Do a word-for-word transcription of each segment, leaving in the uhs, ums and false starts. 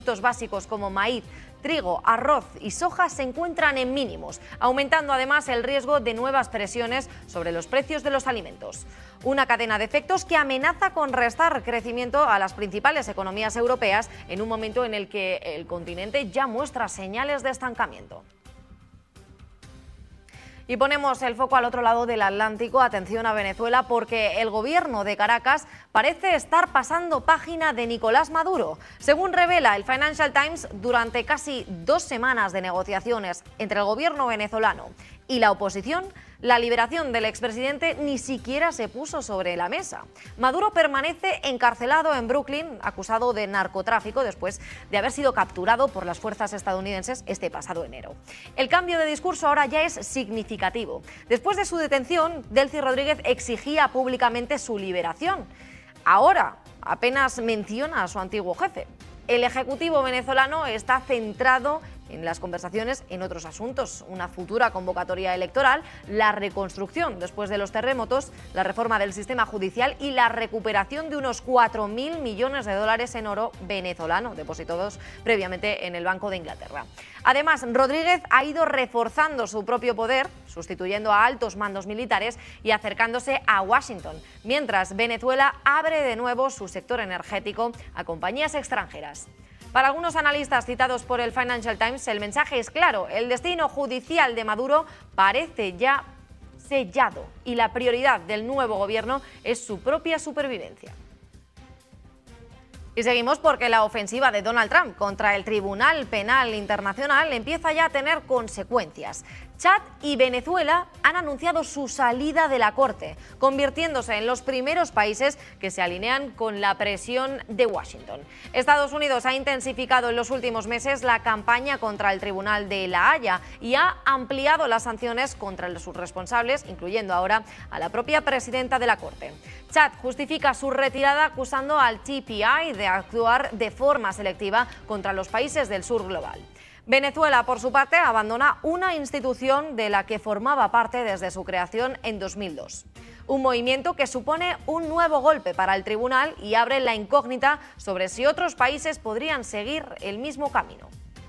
Productos básicos como maíz, trigo, arroz y soja se encuentran en mínimos, aumentando además el riesgo de nuevas presiones sobre los precios de los alimentos. Una cadena de efectos que amenaza con restar crecimiento a las principales economías europeas en un momento en el que el continente ya muestra señales de estancamiento. Y ponemos el foco al otro lado del Atlántico, atención a Venezuela, porque el gobierno de Caracas parece estar pasando página de Nicolás Maduro. Según revela el Financial Times, durante casi dos semanas de negociaciones entre el gobierno venezolano y la oposición, la liberación del expresidente ni siquiera se puso sobre la mesa. Maduro permanece encarcelado en Brooklyn, acusado de narcotráfico después de haber sido capturado por las fuerzas estadounidenses este pasado enero. El cambio de discurso ahora ya es significativo. Después de su detención, Delcy Rodríguez exigía públicamente su liberación. Ahora apenas menciona a su antiguo jefe. El Ejecutivo venezolano está centrado en las conversaciones en otros asuntos, una futura convocatoria electoral, la reconstrucción después de los terremotos, la reforma del sistema judicial y la recuperación de unos cuatro mil millones de dólares en oro venezolano, depositados previamente en el Banco de Inglaterra. Además, Rodríguez ha ido reforzando su propio poder, sustituyendo a altos mandos militares y acercándose a Washington, mientras Venezuela abre de nuevo su sector energético a compañías extranjeras. Para algunos analistas citados por el Financial Times, el mensaje es claro: el destino judicial de Maduro parece ya sellado y la prioridad del nuevo gobierno es su propia supervivencia. Y seguimos porque la ofensiva de Donald Trump contra el Tribunal Penal Internacional empieza ya a tener consecuencias. Chad y Venezuela han anunciado su salida de la Corte, convirtiéndose en los primeros países que se alinean con la presión de Washington. Estados Unidos ha intensificado en los últimos meses la campaña contra el Tribunal de La Haya y ha ampliado las sanciones contra sus responsables, incluyendo ahora a la propia presidenta de la Corte. Chad justifica su retirada acusando al T P I de actuar de forma selectiva contra los países del sur global. Venezuela, por su parte, abandona una institución de la que formaba parte desde su creación en dos mil dos. Un movimiento que supone un nuevo golpe para el tribunal y abre la incógnita sobre si otros países podrían seguir el mismo camino.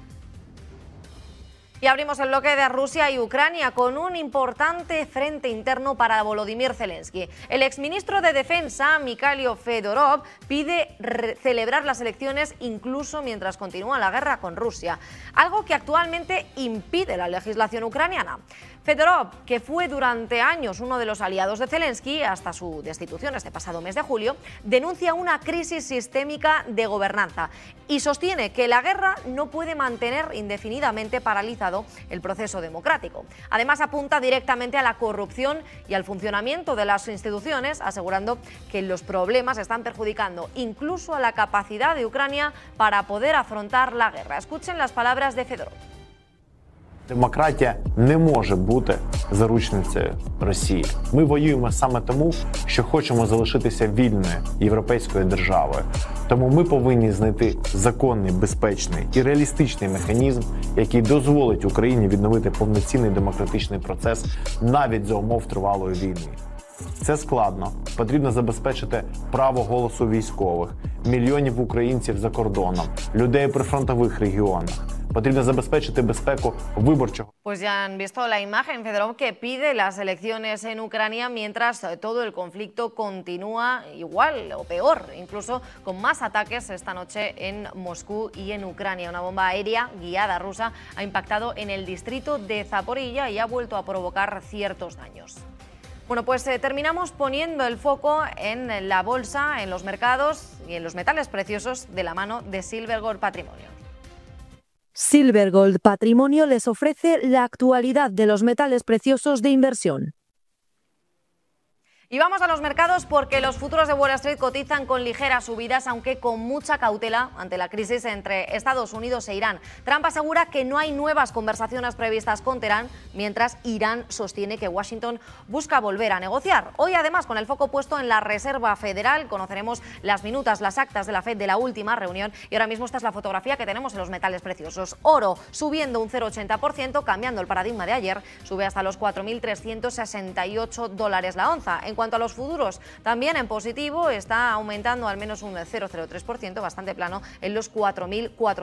Y abrimos el bloque de Rusia y Ucrania con un importante frente interno para Volodymyr Zelensky. El exministro de Defensa, Mikhailo Fedorov, pide celebrar las elecciones incluso mientras continúa la guerra con Rusia, algo que actualmente impide la legislación ucraniana. Fedorov, que fue durante años uno de los aliados de Zelensky hasta su destitución este pasado mes de julio, denuncia una crisis sistémica de gobernanza y sostiene que la guerra no puede mantener indefinidamente paralizado el proceso democrático. Además, apunta directamente a la corrupción y al funcionamiento de las instituciones, asegurando que los problemas están perjudicando incluso a la capacidad de Ucrania para poder afrontar la guerra. Escuchen las palabras de Fedorov. Демократія не може бути заручницею Росії. Ми воюємо саме тому, що хочемо залишитися вільною європейською державою. Тому ми повинні знайти законний, безпечний і реалістичний механізм, який дозволить Україні відновити повноцінний демократичний процес навіть за умов тривалої війни. Це складно. Потрібно забезпечити право голосу військових, мільйонів українців за кордоном, людей у прифронтових регіонах. Потрібно забезпечити безпеку виборчого. Pues ya han visto la imagen, Fedorov, que pide las elecciones en Ucrania mientras todo el conflicto continúa igual o peor, incluso con más ataques esta noche en Moscú y en Ucrania. Una bomba aérea guiada rusa ha impactado en el distrito de Zaporilla y ha vuelto a provocar ciertos daños. Bueno, pues eh, terminamos poniendo el foco en la bolsa, en los mercados y en los metales preciosos de la mano de Silver Gold Patrimonio. Silver Gold Patrimonio les ofrece la actualidad de los metales preciosos de inversión. Y vamos a los mercados porque los futuros de Wall Street cotizan con ligeras subidas, aunque con mucha cautela ante la crisis entre Estados Unidos e Irán. Trump asegura que no hay nuevas conversaciones previstas con Teherán, mientras Irán sostiene que Washington busca volver a negociar. Hoy, además, con el foco puesto en la Reserva Federal, conoceremos las minutas, las actas de la Fed de la última reunión. Y ahora mismo esta es la fotografía que tenemos en los metales preciosos. Oro subiendo un cero coma ochenta por ciento, cambiando el paradigma de ayer, sube hasta los cuatro mil trescientos sesenta y ocho dólares la onza. En cuanto a los futuros, también en positivo, está aumentando al menos un cero coma cero tres por ciento, bastante plano, en los cuatro mil cuatrocientos